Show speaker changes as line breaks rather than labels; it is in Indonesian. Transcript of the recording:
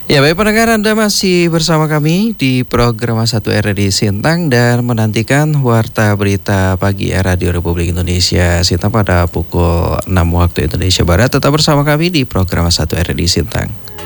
Ya baik pendengar, Anda masih bersama kami di program Satu RRI Sintang dan menantikan Warta Berita Pagi Radio Republik Indonesia Sintang pada pukul 6 waktu Indonesia Barat. Tetap bersama kami di program Satu RRI Sintang.